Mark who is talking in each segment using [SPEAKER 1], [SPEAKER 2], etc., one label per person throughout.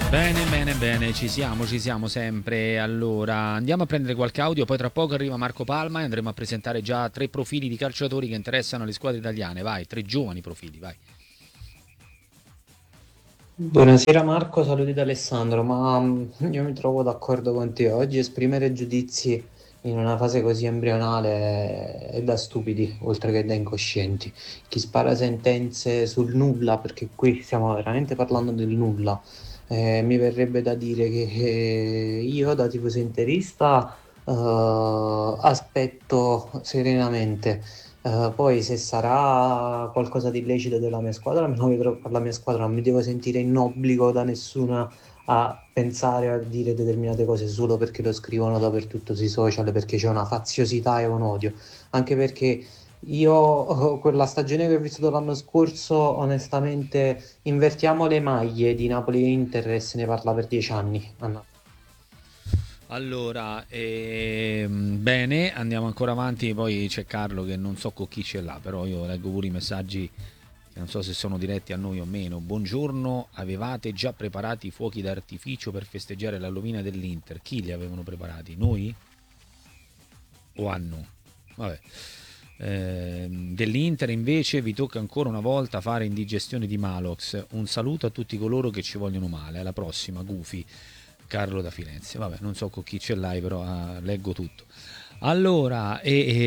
[SPEAKER 1] Bene, bene, bene, ci siamo sempre. Allora, andiamo a prendere qualche audio, poi tra poco arriva Marco Palma e andremo a presentare già tre profili di calciatori che interessano le squadre italiane. Vai, tre giovani profili, vai.
[SPEAKER 2] Buonasera Marco, saluti da Alessandro, io mi trovo d'accordo con te. Oggi esprimere giudizi in una fase così embrionale è da stupidi, oltre che da incoscienti. Chi spara sentenze sul nulla, perché qui stiamo veramente parlando del nulla, mi verrebbe da dire che io da tifoso interista aspetto serenamente. Poi se sarà qualcosa di illecito della mia squadra, me lo vedrò per la mia squadra, non mi devo sentire in obbligo da nessuno a pensare a dire determinate cose solo perché lo scrivono dappertutto sui social, perché c'è una faziosità e un odio. Anche perché io, quella stagione che ho vissuto l'anno scorso, onestamente, invertiamo le maglie di Napoli e Inter e se ne parla per 10 anni.
[SPEAKER 1] Allora, bene, andiamo ancora avanti, poi c'è Carlo che non so con chi ce l'ha, però io leggo pure i messaggi che non so se sono diretti a noi o meno. Buongiorno, avevate già preparati i fuochi d'artificio per festeggiare l'Halloween dell'Inter? Chi li avevano preparati? Noi o hanno? Vabbè. Dell'Inter invece vi tocca ancora una volta fare indigestione di Malox. Un saluto a tutti coloro che ci vogliono male. Alla prossima, Gufi. Carlo da Firenze. Vabbè, non so con chi ce l'hai, però leggo tutto. Allora,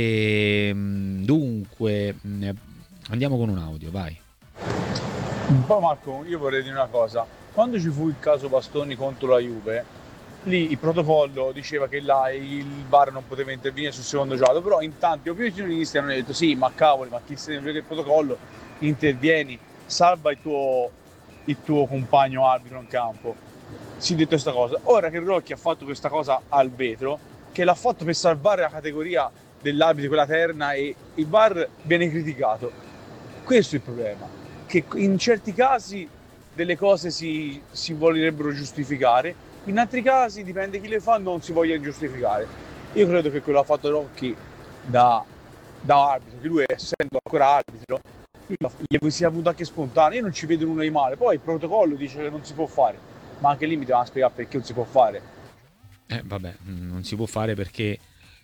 [SPEAKER 1] dunque, andiamo con un audio, vai.
[SPEAKER 3] Poi Marco, io vorrei dire una cosa. Quando ci fu il caso Bastoni contro la Juve, lì il protocollo diceva che là il VAR non poteva intervenire sul secondo gioco, però in tanti opinionisti hanno detto sì, ma cavoli, ma chi se ne frega il protocollo, intervieni, salva il tuo compagno arbitro in campo. Si è detto questa cosa. Ora che Rocchi ha fatto questa cosa al vetro, che l'ha fatto per salvare la categoria dell'arbitro, quella terna, e il VAR viene criticato. Questo è il problema, che in certi casi delle cose si voglierebbero giustificare, in altri casi, dipende chi le fa, non si voglia giustificare. Io credo che quello ha fatto Rocchi da, da arbitro, che lui essendo ancora arbitro, gli sia venuto anche spontaneo, io non ci vedo nulla di male, poi il protocollo dice che non si può fare, ma anche lì mi devono spiegare perché non si può fare.
[SPEAKER 1] Vabbè, non si può fare perché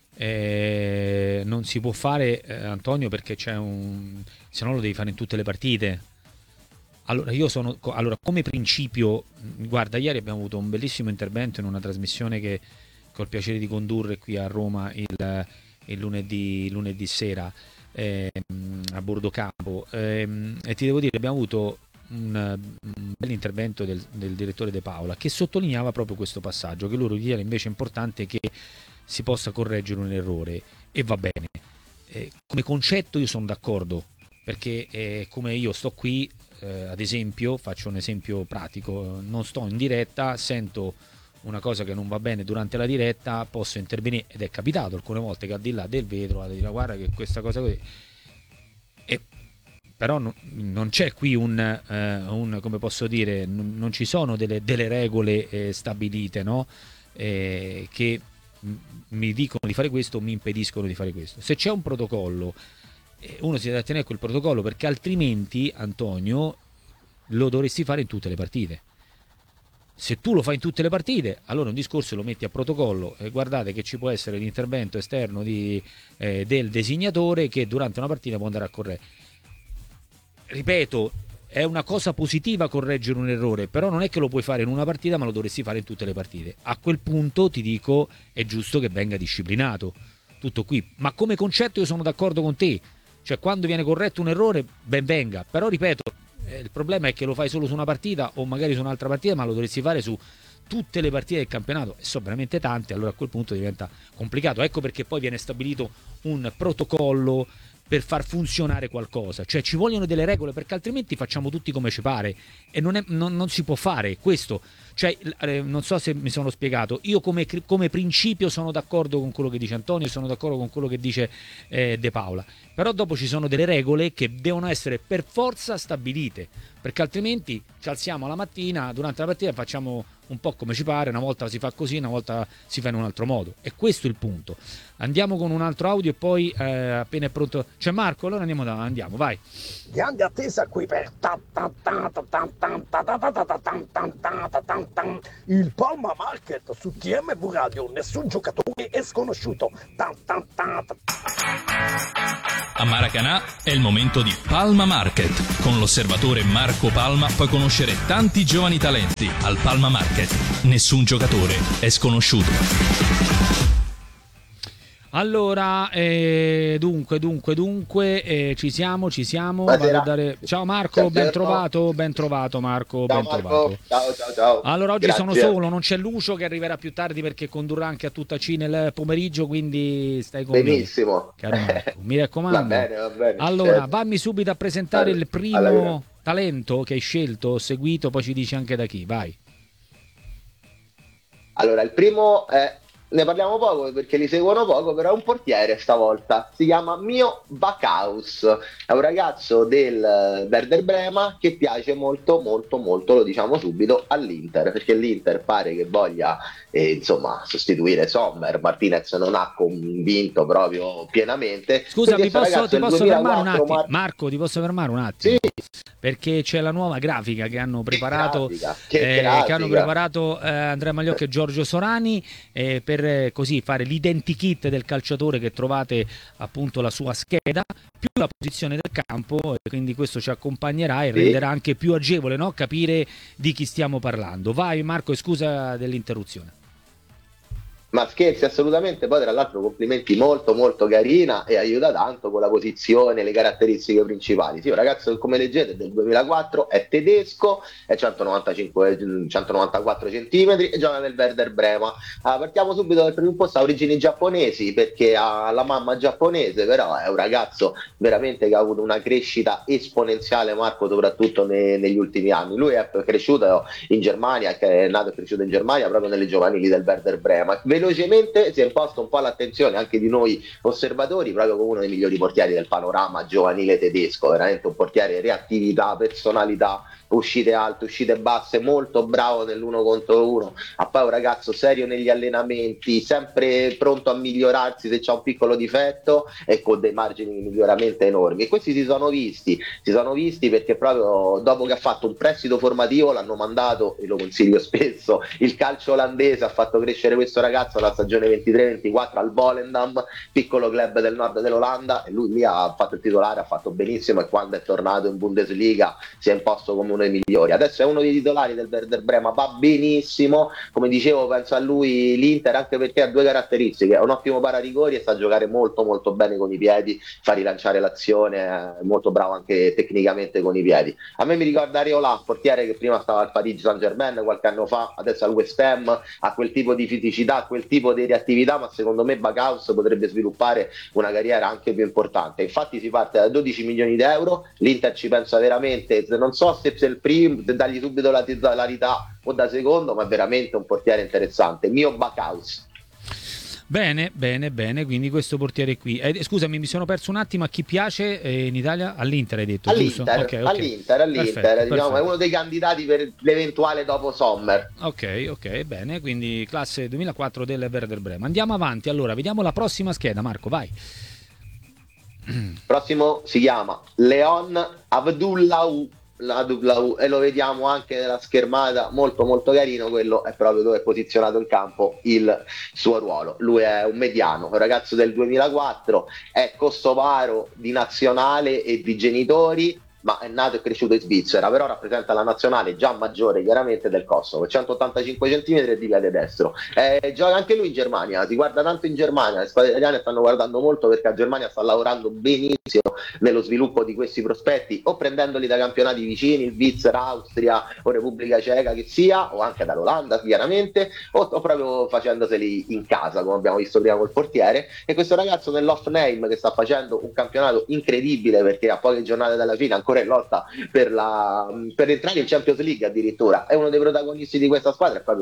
[SPEAKER 1] non si può fare, Antonio, perché c'è un... se no lo devi fare in tutte le partite. Allora, allora, come principio, guarda, ieri abbiamo avuto un bellissimo intervento in una trasmissione che ho il piacere di condurre qui a Roma il lunedì sera a Bordo Campo e ti devo dire, abbiamo avuto un bel intervento del direttore De Paola che sottolineava proprio questo passaggio, che loro ritiene invece importante che si possa correggere un errore e va bene. Come concetto io sono d'accordo, perché come io sto qui, ad esempio, faccio un esempio pratico, non sto in diretta, sento una cosa che non va bene durante la diretta, posso intervenire ed è capitato alcune volte che al di là del vetro vado a dire guarda che questa cosa così e però non c'è qui come posso dire, non ci sono delle regole stabilite, no? Che mi dicono di fare questo o mi impediscono di fare questo. Se c'è un protocollo, uno si deve attenere a quel protocollo perché altrimenti, Antonio, lo dovresti fare in tutte le partite. Se tu lo fai in tutte le partite, allora un discorso lo metti a protocollo e guardate che ci può essere l'intervento esterno del designatore che durante una partita può andare a correggere. Ripeto, è una cosa positiva correggere un errore, però non è che lo puoi fare in una partita, ma lo dovresti fare in tutte le partite. A quel punto ti dico, è giusto che venga disciplinato. Tutto qui. Ma come concetto io sono d'accordo con te. Cioè, quando viene corretto un errore, ben venga. Però, ripeto, il problema è che lo fai solo su una partita o magari su un'altra partita, ma lo dovresti fare su tutte le partite del campionato e sono veramente tante, allora a quel punto diventa complicato. Ecco perché poi viene stabilito un protocollo per far funzionare qualcosa, cioè ci vogliono delle regole perché altrimenti facciamo tutti come ci pare e non si può fare questo, cioè non so se mi sono spiegato, io come principio sono d'accordo con quello che dice Antonio, sono d'accordo con quello che dice De Paola, però dopo ci sono delle regole che devono essere per forza stabilite, perché altrimenti ci alziamo la mattina durante la partita e facciamo un po' come ci pare, una volta si fa così, una volta si fa in un altro modo. E questo è il punto. Andiamo con un altro audio e poi appena è pronto c'è Marco, allora andiamo, vai.
[SPEAKER 4] Grande attesa qui per il Palma Market su TMV Radio, nessun giocatore è sconosciuto.
[SPEAKER 5] A Maracanã è il momento di Palma Market. Con l'osservatore Marco Palma puoi conoscere tanti giovani talenti. Al Palma Market nessun giocatore è sconosciuto.
[SPEAKER 1] Allora, dunque, ci siamo. Ciao Marco, ben trovato Marco,
[SPEAKER 6] ciao,
[SPEAKER 1] ben trovato.
[SPEAKER 6] Ciao.
[SPEAKER 1] Allora, oggi
[SPEAKER 6] Grazie.
[SPEAKER 1] sono solo, non c'è Lucio che arriverà più tardi perché condurrà anche a tutta C nel pomeriggio, quindi stai con
[SPEAKER 6] Benissimo.
[SPEAKER 1] me, caro Marco, mi raccomando.
[SPEAKER 6] Va bene.
[SPEAKER 1] Allora,
[SPEAKER 6] certo.
[SPEAKER 1] Vammi subito a presentare il primo talento che hai scelto, seguito, poi ci dici anche da chi, vai.
[SPEAKER 6] Allora, il primo ne parliamo poco perché li seguono poco, però è un portiere stavolta. Si chiama Mio Backhaus. È un ragazzo del Werder Brema che piace molto, lo diciamo subito, all'Inter, perché l'Inter pare che voglia sostituire Sommer. Martinez non ha convinto proprio pienamente.
[SPEAKER 1] Scusa,
[SPEAKER 6] Quindi
[SPEAKER 1] ti posso fermare un attimo?
[SPEAKER 6] 2004,
[SPEAKER 1] Marco, ti posso fermare un attimo?
[SPEAKER 6] Sì.
[SPEAKER 1] Perché c'è la nuova grafica che hanno preparato,
[SPEAKER 6] che
[SPEAKER 1] hanno preparato Andrea Magliocchi e Giorgio Sorani per così fare l'identikit del calciatore, che trovate appunto la sua scheda più la posizione del campo, e quindi questo ci accompagnerà e renderà anche più agevole, no? Capire di chi stiamo parlando. Vai Marco, e scusa dell'interruzione.
[SPEAKER 6] Ma scherzi, assolutamente. Poi tra l'altro complimenti, molto carina, e aiuta tanto con la posizione, le caratteristiche principali. Sì, un ragazzo che, come leggete, è del 2004, è tedesco, è 194 centimetri e gioca nel Werder Brema. Partiamo subito dal primo posto, ha origini giapponesi perché ha la mamma giapponese, però è un ragazzo veramente che ha avuto una crescita esponenziale, Marco, soprattutto negli ultimi anni. Lui è cresciuto in Germania, che è nato e cresciuto in Germania proprio nelle giovanili del Werder Brema. Velocemente si è imposto un po' l'attenzione anche di noi osservatori, proprio come uno dei migliori portieri del panorama giovanile tedesco, veramente un portiere, reattività, personalità, uscite alte, uscite basse, molto bravo nell'1 contro 1, poi un ragazzo serio negli allenamenti, sempre pronto a migliorarsi se c'è un piccolo difetto e con dei margini di miglioramento enormi. E questi si sono visti perché proprio dopo che ha fatto un prestito formativo l'hanno mandato, e lo consiglio spesso, il calcio olandese ha fatto crescere questo ragazzo la stagione 23-24 al Volendam, piccolo club del nord dell'Olanda, e lui lì ha fatto il titolare, ha fatto benissimo, e quando è tornato in Bundesliga si è imposto come uno dei migliori. Adesso è uno dei titolari del Werder Brema, va benissimo, come dicevo penso a lui l'Inter, anche perché ha due caratteristiche: è un ottimo pararigori e sa giocare molto bene con i piedi, fa rilanciare l'azione, è molto bravo anche tecnicamente con i piedi. A me mi ricorda Areola, portiere che prima stava al Paris Saint-Germain qualche anno fa, adesso al West Ham, ha quel tipo di fisicità, quel tipo di reattività, ma secondo me Backhaus potrebbe sviluppare una carriera anche più importante. Infatti si parte da 12 milioni di euro, l'Inter ci pensa veramente, non so se il primo, se dargli subito la titolarità o da secondo, ma è veramente un portiere interessante. Mio Backhaus.
[SPEAKER 1] Bene, quindi questo portiere qui. Scusami, mi sono perso un attimo, a chi piace in Italia? All'Inter hai detto, giusto? Okay.
[SPEAKER 6] All'Inter, diciamo, è uno dei candidati per l'eventuale dopo Sommer.
[SPEAKER 1] Ok, bene, quindi classe 2004 del Werder Brema. Andiamo avanti, allora, vediamo la prossima scheda, Marco, vai.
[SPEAKER 6] Prossimo si chiama Leon Abdullahu, e lo vediamo anche nella schermata, molto carino. Quello è proprio dove è posizionato in campo il suo ruolo. Lui è un mediano, un ragazzo del 2004, è kosovaro di nazionale e di genitori, ma è nato e cresciuto in Svizzera, però rappresenta la nazionale già maggiore chiaramente del Kosovo, 185 cm e di piede destro. Gioca anche lui in Germania, si guarda tanto in Germania, le squadre italiane stanno guardando molto perché la Germania sta lavorando benissimo nello sviluppo di questi prospetti, o prendendoli da campionati vicini, Svizzera, Austria o Repubblica Ceca che sia, o anche dall'Olanda chiaramente, o proprio facendoseli in casa, come abbiamo visto prima col portiere. E questo ragazzo nell'Hoffenheim, che sta facendo un campionato incredibile perché a poche giornate dalla fine ancora ancora in lotta per entrare in Champions League addirittura. È uno dei protagonisti di questa squadra, è proprio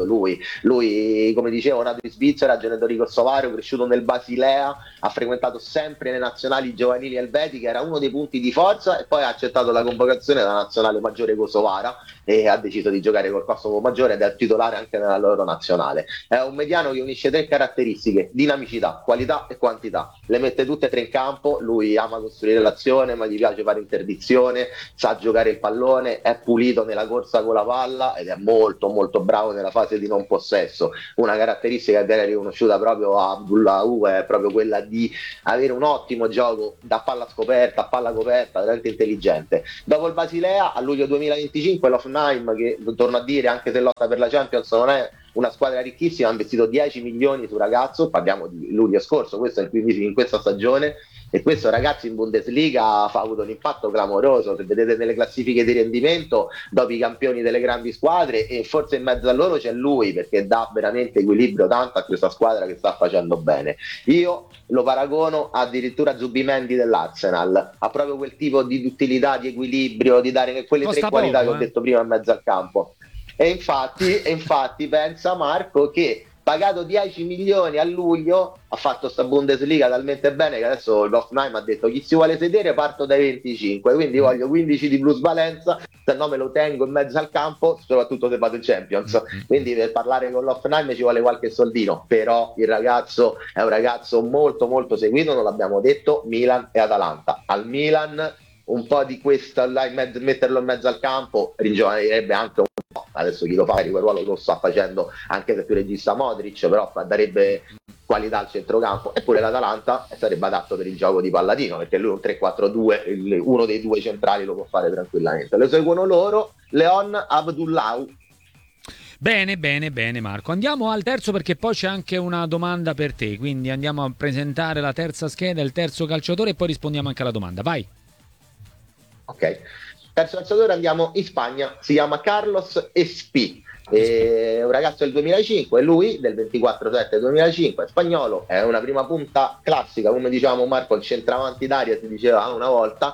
[SPEAKER 6] lui, come dicevo, nato in Svizzera, genitore kosovari, cresciuto nel Basilea, ha frequentato sempre le nazionali giovanili elvetiche, era uno dei punti di forza, e poi ha accettato la convocazione della nazionale maggiore kosovara e ha deciso di giocare col Kosovo maggiore ed è titolare anche nella loro nazionale. È un mediano che unisce 3 caratteristiche: dinamicità, qualità e quantità. Le mette tutte e 3 in campo. Lui ama costruire l'azione, ma gli piace fare interdizione, sa giocare il pallone, è pulito nella corsa con la palla ed è molto molto bravo nella fase di non possesso. Una caratteristica che viene riconosciuta proprio a Abdullahi è proprio quella di avere un ottimo gioco da palla scoperta a palla coperta, veramente intelligente. Dopo il Basilea, a luglio 2025 l'Hoffenheim, che torno a dire, anche se lotta per la Champions, non è una squadra ricchissima, ha investito 10 milioni su ragazzo, parliamo di luglio scorso, questo è in questa stagione, e questo ragazzi in Bundesliga ha avuto un impatto clamoroso. Se vedete nelle classifiche di rendimento, dopo i campioni delle grandi squadre, e forse in mezzo a loro c'è lui, perché dà veramente equilibrio tanto a questa squadra che sta facendo bene. Io lo paragono addirittura a Zubimendi dell'Arsenal, ha proprio quel tipo di utilità, di equilibrio, di dare quelle
[SPEAKER 1] Costa
[SPEAKER 6] 3 qualità
[SPEAKER 1] poco,
[SPEAKER 6] che ho detto prima in mezzo al campo. E infatti pensa Marco che pagato 10 milioni a luglio ha fatto sta Bundesliga talmente bene che adesso l'Hoffenheim ha detto: chi si vuole sedere parto dai 25, quindi voglio 15 di plusvalenza, se no me lo tengo in mezzo al campo, soprattutto se vado in Champions. Quindi per parlare con l'Hoffenheim ci vuole qualche soldino, però il ragazzo è un ragazzo molto molto seguito, non l'abbiamo detto, Milan e Atalanta. Al Milan un po' di questo là, metterlo in mezzo al campo ringiovanerebbe anche un po'. Adesso chi lo fa, quel ruolo lo sta facendo anche se più regista Modric, però darebbe qualità al centrocampo. Eppure l'Atalanta sarebbe adatto per il gioco di Palladino, perché lui un 3-4-2, uno dei 2 centrali lo può fare tranquillamente. Lo seguono loro, Leon Abdullahi.
[SPEAKER 1] Bene Marco, andiamo al terzo, perché poi c'è anche una domanda per te, quindi andiamo a presentare la terza scheda, il terzo calciatore, e poi rispondiamo anche alla domanda. Vai.
[SPEAKER 6] Ok, terzo calciatore, andiamo in Spagna, si chiama Carlos Espí, è un ragazzo del 2005, lui del 24/7/2005, è spagnolo, è una prima punta classica, come diciamo Marco, il centravanti d'aria si diceva una volta,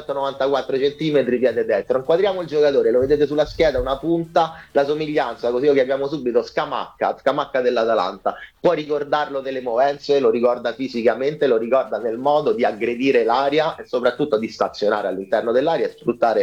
[SPEAKER 6] 194 cm, piede destro. Inquadriamo il giocatore, lo vedete sulla scheda, una punta, la somiglianza, così lo chiamiamo subito, Scamacca dell'Atalanta. Può ricordarlo delle movenze, lo ricorda fisicamente, lo ricorda nel modo di aggredire l'aria e soprattutto di stazionare all'interno dell'aria e sfruttare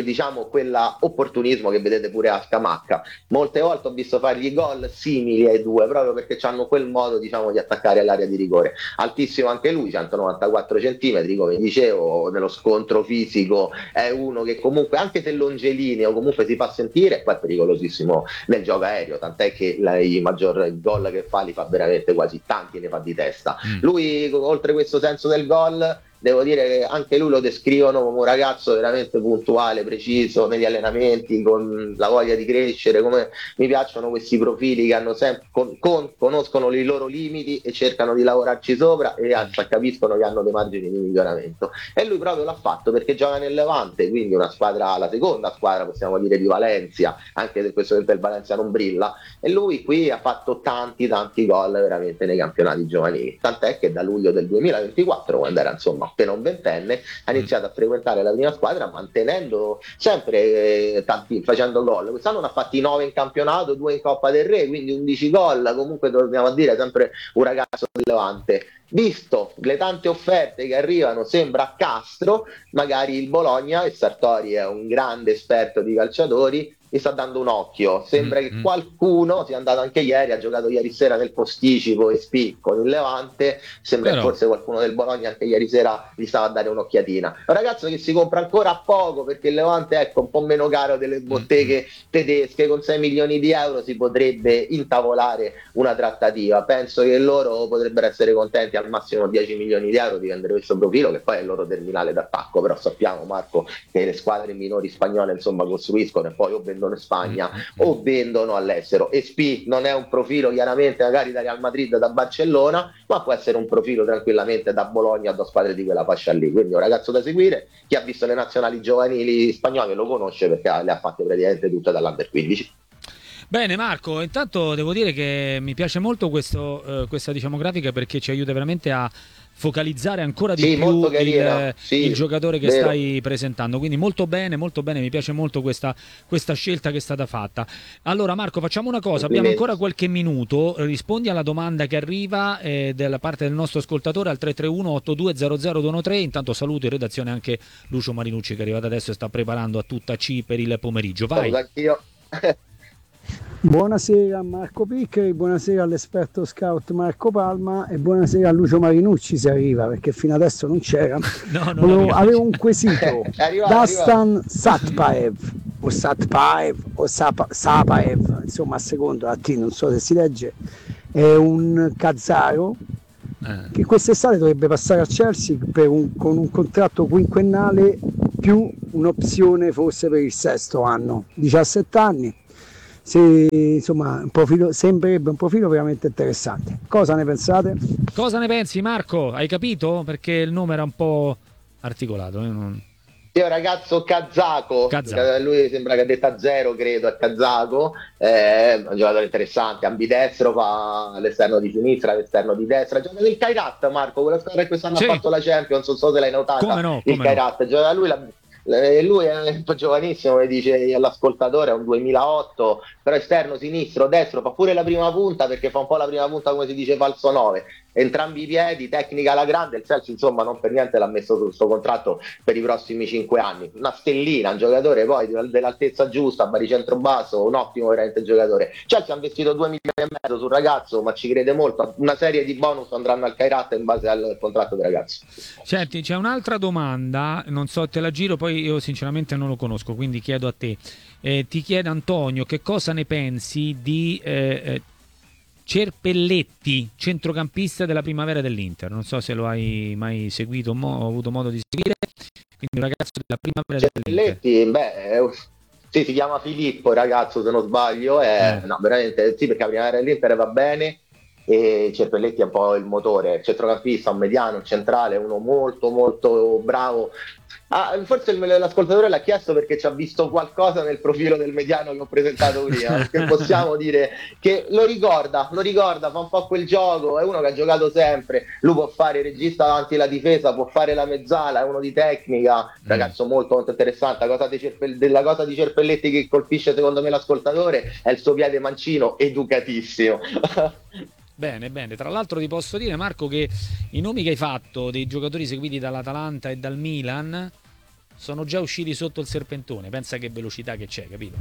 [SPEAKER 6] quella opportunismo che vedete pure a Scamacca. Molte volte ho visto fargli gol simili ai due, proprio perché hanno quel modo di attaccare all'area di rigore. Altissimo anche lui, 194 cm, come dicevo, nello scontro fisico è uno che comunque, anche se longelineo, comunque si fa sentire, e poi è pericolosissimo nel gioco aereo, tant'è che i maggior gol che fa li fa veramente quasi tanti, ne fa di testa. Lui, oltre questo senso del gol, devo dire che anche lui lo descrivono come un ragazzo veramente puntuale, preciso negli allenamenti, con la voglia di crescere. Come mi piacciono questi profili che hanno conoscono i loro limiti e cercano di lavorarci sopra e capiscono che hanno dei margini di miglioramento. E lui proprio l'ha fatto, perché gioca nel Levante, quindi una squadra, la seconda squadra possiamo dire di Valencia, anche se questo tempo il Valencia non brilla, e lui qui ha fatto tanti gol veramente nei campionati giovanili, tant'è che da luglio del 2024, quando era appena un ventenne, ha iniziato a frequentare la prima squadra, mantenendo sempre facendo gol. Quest'anno ne ha fatti 9 in campionato, 2 in Coppa del Re, quindi 11 gol. Comunque dobbiamo dire sempre un ragazzo rilevante. Visto le tante offerte che arrivano, sembra a Castro, magari il Bologna, e Sartori è un grande esperto di calciatori, gli sta dando un occhio. Sembra che qualcuno sia andato anche ieri, ha giocato ieri sera nel posticipo Espí con il Levante, sembra che forse qualcuno del Bologna anche ieri sera gli stava a dare un'occhiatina. Un ragazzo che si compra ancora poco, perché il Levante un po' meno caro delle botteghe tedesche, con 6 milioni di euro si potrebbe intavolare una trattativa. Penso che loro potrebbero essere contenti al massimo 10 milioni di euro di vendere questo profilo, che poi è il loro terminale d'attacco. Però sappiamo, Marco, che le squadre minori spagnole costruiscono e poi o vendono in Spagna o vendono all'estero. Espí non è un profilo chiaramente magari da Real Madrid, da Barcellona, ma può essere un profilo tranquillamente da Bologna, da squadre di quella fascia lì. Quindi è un ragazzo da seguire. Chi ha visto le nazionali giovanili spagnole lo conosce, perché le ha fatte praticamente tutte dall'Under 15.
[SPEAKER 1] Bene Marco, intanto devo dire che mi piace molto questa diciamo grafica, perché ci aiuta veramente a focalizzare ancora di
[SPEAKER 6] Sì,
[SPEAKER 1] più
[SPEAKER 6] molto carina. Sì,
[SPEAKER 1] il giocatore che
[SPEAKER 6] vero.
[SPEAKER 1] stai presentando, quindi molto bene, mi piace molto questa scelta che è stata fatta. Allora Marco, facciamo una cosa, abbiamo
[SPEAKER 6] Complimenti.
[SPEAKER 1] ancora qualche minuto, rispondi alla domanda che arriva dalla parte del nostro ascoltatore al 331 8200213. Intanto saluto in redazione anche Lucio Marinucci, che è arrivato adesso e sta preparando a tutta C per il pomeriggio. Vai.
[SPEAKER 6] Saluto anch'io.
[SPEAKER 7] Buonasera a Marco Piccoli, buonasera all'esperto scout Marco Palma e buonasera a Lucio Marinucci, se arriva, perché fino adesso non c'era.
[SPEAKER 1] No, non arriva.
[SPEAKER 7] Avevo un quesito.
[SPEAKER 6] Arriva.
[SPEAKER 7] Dastan Satpaev o Satpaev o Sapaev, insomma a secondo la T, non so se si legge, è un kazaro che quest'estate dovrebbe passare a Chelsea con un contratto quinquennale più un'opzione forse per il sesto anno, 17 anni. Insomma, sembrerebbe un profilo veramente interessante. Cosa ne pensate?
[SPEAKER 1] Cosa ne pensi Marco? Hai capito? Perché il nome era un po' articolato.
[SPEAKER 6] È un ragazzo kazako. Lui sembra che ha detto a zero, credo, è kazako, è un giocatore interessante, ambidestro, fa l'esterno di sinistra, l'esterno di destra, gioca del Kairat, Marco, quella squadra che quest'anno
[SPEAKER 1] Sì.
[SPEAKER 6] ha fatto la Champions, non so se l'hai notata,
[SPEAKER 1] Come no,
[SPEAKER 6] il Kairat, gioca lui lui è giovanissimo, come dice l'ascoltatore, è un 2008, però esterno, sinistro, destro, fa pure la prima punta, perché fa un po' la prima punta come si dice falso 9, entrambi i piedi, tecnica alla grande. Il Chelsea insomma non per niente l'ha messo su questo contratto per i prossimi 5 anni, una stellina, un giocatore poi dell'altezza giusta, baricentro basso, un ottimo veramente giocatore. Chelsea ha investito 2 milioni e mezzo sul ragazzo, ma ci crede molto, una serie di bonus andranno al Kairat in base al contratto del ragazzo.
[SPEAKER 1] Senti, c'è un'altra domanda, non so, te la giro, poi io sinceramente non lo conosco, quindi chiedo a te. Ti chiede Antonio che cosa ne pensi di Cerpelletti, centrocampista della primavera dell'Inter. Non so se lo hai mai seguito o avuto modo di seguire. Quindi un ragazzo della primavera
[SPEAKER 6] dell'Inter. Sì, si chiama Filippo il ragazzo, se non sbaglio. No, veramente sì, perché la primavera dell'Inter va bene. E Cerpelletti è un po' il motore, centrocampista, un mediano, un centrale, uno molto molto bravo. Forse l'ascoltatore l'ha chiesto perché ci ha visto qualcosa nel profilo del mediano che ho presentato prima, che possiamo dire che lo ricorda, fa un po' quel gioco, è uno che ha giocato sempre, lui può fare il regista davanti alla difesa, può fare la mezzala, è uno di tecnica, ragazzo molto molto interessante. La cosa di Cerpelletti che colpisce secondo me l'ascoltatore è il suo piede mancino, educatissimo.
[SPEAKER 1] Bene, bene. Tra l'altro ti posso dire, Marco, che i nomi che hai fatto dei giocatori seguiti dall'Atalanta e dal Milan sono già usciti sotto il serpentone. Pensa che velocità che c'è, capito?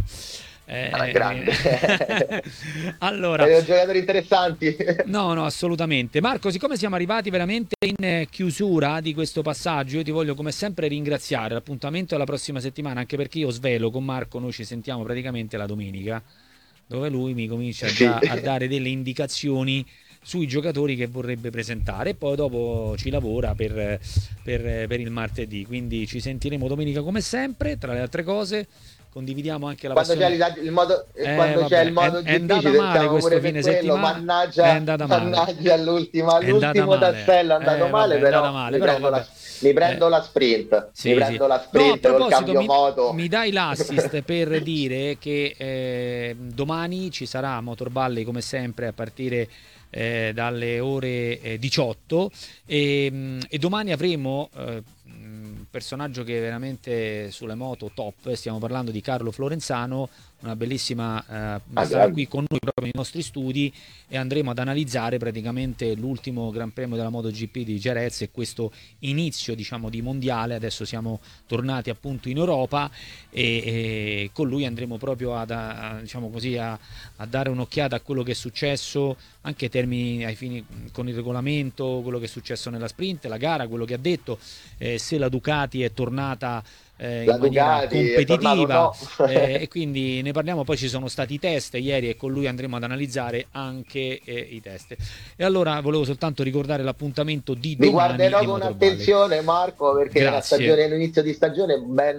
[SPEAKER 6] Grande.
[SPEAKER 1] Allora,
[SPEAKER 6] giocatori interessanti.
[SPEAKER 1] No, assolutamente. Marco, siccome siamo arrivati veramente in chiusura di questo passaggio, io ti voglio come sempre ringraziare. L'appuntamento è la prossima settimana, anche perché io svelo con Marco, noi ci sentiamo praticamente la domenica, dove lui mi comincia già a dare delle indicazioni sui giocatori che vorrebbe presentare, e poi dopo ci lavora per il martedì. Quindi ci sentiremo domenica come sempre. Tra le altre cose condividiamo anche la
[SPEAKER 6] quando
[SPEAKER 1] passione.
[SPEAKER 6] c'è il modo
[SPEAKER 1] è andata male questo fine settimana,
[SPEAKER 6] mannaggia l'ultimo tassello è andato male, però mi prendo la sprint, col cambio moto.
[SPEAKER 1] Mi dai l'assist per dire che domani ci sarà Motor Valley come sempre a partire dalle ore 18 e domani avremo un personaggio che è veramente sulle moto top. Stiamo parlando di Carlo Florenzano, una bellissima sarà qui con noi proprio nei nostri studi, e andremo ad analizzare praticamente l'ultimo Gran Premio della MotoGP di Jerez e questo inizio, diciamo, di mondiale. Adesso siamo tornati appunto in Europa e con lui andremo proprio a dare un'occhiata a quello che è successo, anche ai fini con il regolamento, quello che è successo nella sprint, la gara, quello che ha detto, se la Ducati è tornata in maniera competitiva, e quindi ne parliamo. Poi ci sono stati i test ieri e con lui andremo ad analizzare anche i test. E allora volevo soltanto ricordare l'appuntamento di domani.
[SPEAKER 6] Mi guarderò con attenzione, Marco, perché la stagione, l'inizio di stagione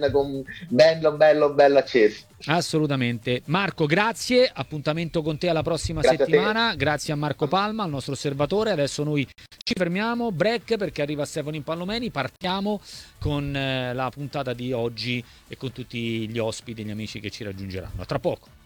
[SPEAKER 6] bello acceso.
[SPEAKER 1] Assolutamente. Marco, grazie, appuntamento con te alla prossima settimana. Grazie a Marco Palma, al nostro osservatore. Adesso noi ci fermiamo, break, perché arriva Stefano Impallomeni. Partiamo con la puntata di oggi e con tutti gli ospiti e gli amici che ci raggiungeranno. A tra poco.